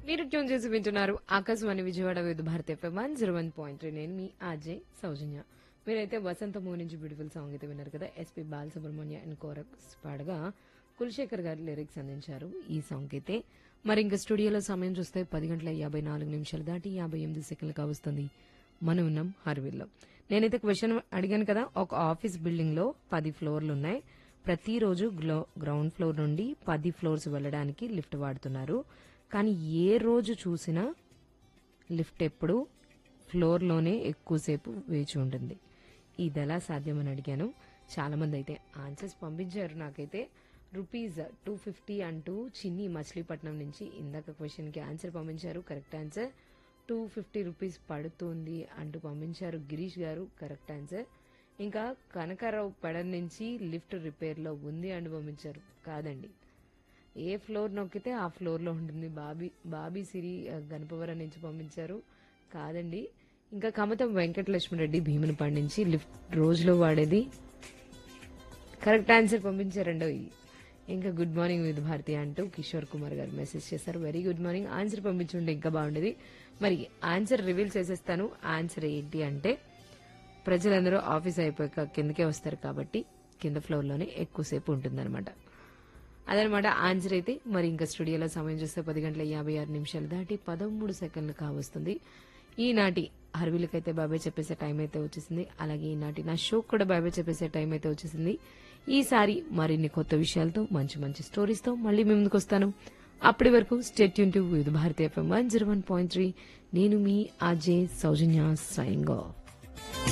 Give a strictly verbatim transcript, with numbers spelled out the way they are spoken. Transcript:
మీరు ట్యూన్ చేసి వింటున్నారు ఆకాశవాణి విజయవాడ వివిధ Bharati FM one zero one point three. నేను మీ అజయ్ సౌజన్య. మీరైతే వసంత మూవీ నుంచి బ్యూటిఫుల్ సాంగ్ అయితే విన్నారు కదా. ఎస్పీ బాలసుబ్రహ్మణ్య అండ్ కోరస్ పాడగా కులశేఖర్ గారు లిరిక్స్ అందించారు ఈ సాంగ్ అయితే. మరి ఇంకా స్టూడియోలో సమయం చూస్తే పది గంటల యాభై నాలుగు నిమిషాలు దాటి యాభై ఎనిమిది సెకండ్లు కావస్తుంది. మనం ఉన్నాం హర్విల్లో. నేనైతే క్వశ్చన్ అడిగాను కదా, ఒక ఆఫీస్ బిల్డింగ్ లో పది ఫ్లోర్లు ఉన్నాయి. ప్రతిరోజు గ్రౌండ్ ఫ్లోర్ నుండి పది ఫ్లోర్స్ వెళ్ళడానికి లిఫ్ట్ వాడుతున్నారు. కానీ ఏ రోజు చూసినా లిఫ్ట్ ఎప్పుడు ఫ్లోర్లోనే ఎక్కువసేపు వేచి ఉంటుంది. ఇది ఎలా సాధ్యమని అడిగాను. చాలా మంది అయితే ఆన్సర్స్ పంపించారు. నాకైతే రూపీస్ టూ ఫిఫ్టీ అంటూ చిన్ని మచిలీపట్నం నుంచి ఇందాక క్వశ్చన్ కి ఆన్సర్ పంపించారు. Correct answer. Two fifty rupees పడుతుంది అంటూ పంపించారు గిరీష్ గారు. Correct answer. ఇంకా కనకారావు పెడర్ నుంచి లిఫ్ట్ రిపేర్ లో ఉంది అని పంపించారు. కాదండి, ఏ ఫ్లోర్ నొక్కితే ఆ ఫ్లోర్ లో ఉంటుంది. బాబీ బాబీ సిరి గణపవరం నుంచి పంపించారు. కాదండి. ఇంకా కమతం వెంకటలక్ష్మిరెడ్డి భీమునిపాడు నుంచి లిఫ్ట్ రోజులో వాడేది. కరెక్ట్ ఆన్సర్ పంపించారండి. ఇంకా గుడ్ మార్నింగ్ విత్ భారతి అంటూ కిషోర్ కుమార్ గారు మెసేజ్ చేశారు. Very good morning. ఆన్సర్ పంపించుంటే ఇంకా బాగుండేది. మరి ఆన్సర్ రివీల్ చేసేస్తాను. ఆన్సర్ ఏంటి అంటే, ప్రజలందరూ ఆఫీస్ అయిపోయాక కిందకే వస్తారు కాబట్టి కింద ఫ్లోర్ లోనే ఎక్కువసేపు ఉంటుందన్నమాట. అదనమాట ఆన్సర్ అయితే. మరి ఇంకా స్టూడియోలో సమయం చూస్తే పది గంటల యాభై ఆరు నిమిషాలు దాటి పదమూడు సెకండ్లు కావస్తుంది. ఈనాటి హర్విలకైతే బాబాయ్ చెప్పేసే టైం అయితే వచ్చేసింది. అలాగే ఈనాటి నా షో కూడా బాబాయ్ చెప్పేసే టైం అయితే వచ్చేసింది. ఈసారి మరిన్ని కొత్త విషయాలతో మంచి మంచి స్టోరీస్ తో మళ్ళీ మీ ముందుకు వస్తాను. అప్పటి వరకు స్టేట్ ట్యూన్ టు వివిధ Bharati FM one zero one point three. నేను మీ అజయ్ సౌజన్య సైనింగ్ ఆఫ్.